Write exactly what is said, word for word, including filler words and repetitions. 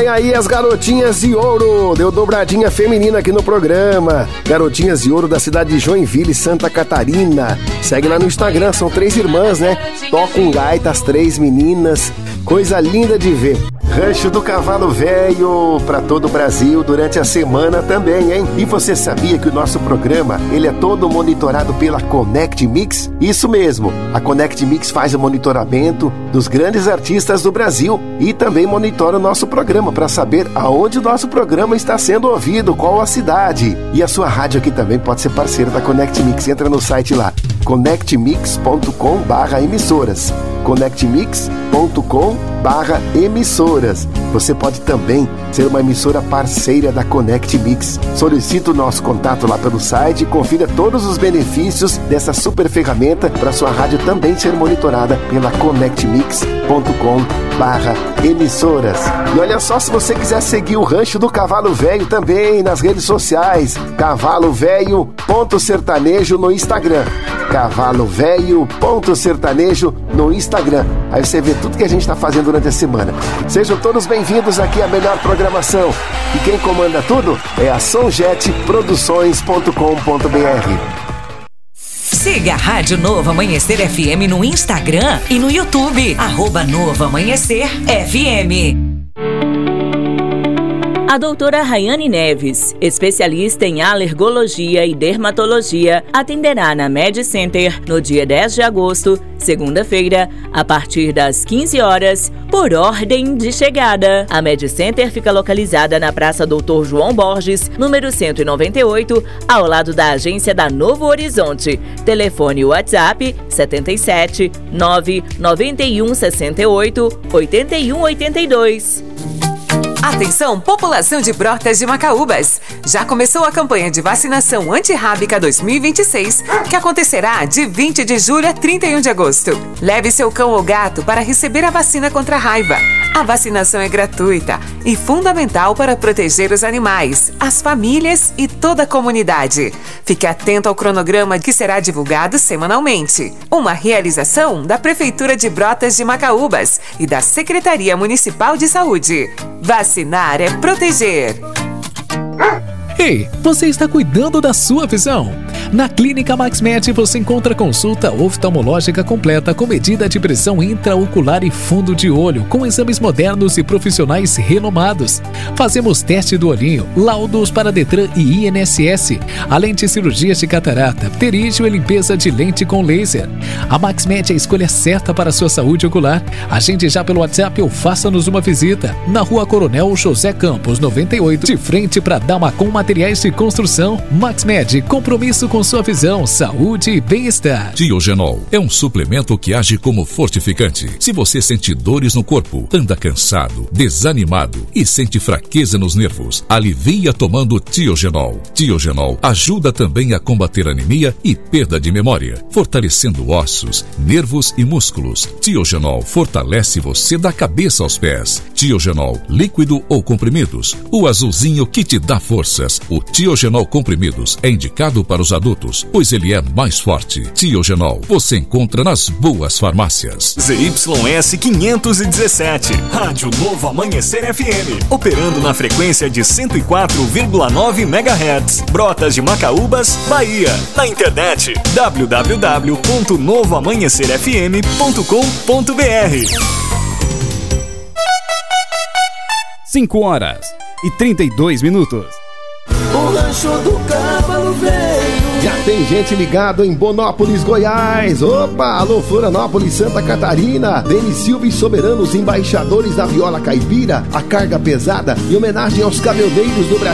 Vai aí as garotinhas de ouro. Deu dobradinha feminina aqui no programa. Garotinhas de ouro da cidade de Joinville, Santa Catarina. Segue lá no Instagram, são três irmãs, né? Tocam gaita as três meninas. Coisa linda de ver. Rancho do Cavalo Velho para todo o Brasil durante a semana também, hein? E você sabia que o nosso programa, ele é todo monitorado pela Connect Mix? Isso mesmo, a Connect Mix faz o monitoramento dos grandes artistas do Brasil e também monitora o nosso programa para saber aonde o nosso programa está sendo ouvido, qual a cidade. E a sua rádio aqui também pode ser parceira da Connect Mix. Entra no site lá, connect mix ponto com barra emissoras. connect mix ponto com barra emissoras. Você pode também ser uma emissora parceira da Connect Mix. Solicite o nosso contato lá pelo site e confira todos os benefícios dessa super ferramenta para sua rádio também ser monitorada pela connect mix ponto com barra emissoras. E olha só, se você quiser seguir o Rancho do Cavalo Velho também nas redes sociais, Cavalo Velho ponto sertanejo no Instagram. Cavalo Velho ponto sertanejo no Instagram. Aí você vê tudo que a gente está fazendo durante a semana. Sejam todos bem-vindos aqui à melhor programação. E quem comanda tudo é a Sonjet Produções ponto com ponto b r. Siga a Rádio Novo Amanhecer F M no Instagram e no YouTube. Arroba Novo Amanhecer F M. A doutora Rayane Neves, especialista em alergologia e dermatologia, atenderá na Med Center no dia dez de agosto, segunda-feira, a partir das quinze horas, por ordem de chegada. A Med Center fica localizada na Praça Doutor João Borges, número cento e noventa e oito, ao lado da agência da Novo Horizonte. Telefone WhatsApp sete sete nove nove um seis oito oito um oito dois. Atenção, população de Brotas de Macaúbas! Já começou a campanha de vacinação antirrábica dois mil e vinte e seis, que acontecerá de vinte de julho a trinta e um de agosto. Leve seu cão ou gato para receber a vacina contra a raiva. A vacinação é gratuita e fundamental para proteger os animais, as famílias e toda a comunidade. Fique atento ao cronograma que será divulgado semanalmente. Uma realização da Prefeitura de Brotas de Macaúbas e da Secretaria Municipal de Saúde. Vacinar é proteger. Ei, você está cuidando da sua visão? Na Clínica MaxMed você encontra consulta oftalmológica completa com medida de pressão intraocular e fundo de olho, com exames modernos e profissionais renomados. Fazemos teste do olhinho, laudos para Detran e I N S S, além de cirurgias de catarata, pterígio e limpeza de lente com laser. A MaxMed é a escolha certa para a sua saúde ocular. Agende já pelo WhatsApp ou faça-nos uma visita. Na Rua Coronel José Campos, noventa e oito, de frente para Damacom Materiais de Construção. MaxMed, compromisso com sua visão, saúde e bem-estar. Tiogenol é um suplemento que age como fortificante. Se você sente dores no corpo, anda cansado, desanimado e sente fraqueza nos nervos, alivia tomando Tiogenol. Tiogenol ajuda também a combater anemia e perda de memória, fortalecendo ossos, nervos e músculos. Tiogenol fortalece você da cabeça aos pés. Tiogenol, líquido ou comprimidos, o azulzinho que te dá forças. O Tiogenol comprimidos é indicado para os adultos, pois ele é mais forte. Tiogenol você encontra nas boas farmácias. Z Y S quinhentos e dezessete, Rádio Novo Amanhecer F M, operando na frequência de cento e quatro vírgula nove megahertz, Brotas de Macaúbas, Bahia. Na internet, w w w ponto novo amanhecer f m ponto com ponto b r. cinco horas e trinta e dois minutos. O Rancho do Cavalo Velho. Já tem gente ligado em Bonópolis, Goiás. Opa, alô Florianópolis, Santa Catarina. Denis Silva e Soberanos, embaixadores da viola caipira. A carga pesada em homenagem aos caminhoneiros do Brasil.